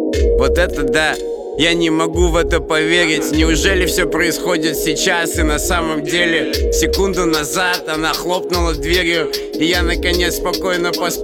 Вот это да, я не могу в это поверить. Неужели все происходит сейчас и на самом деле? Секунду назад она хлопнула дверью, и я наконец спокойно поспал.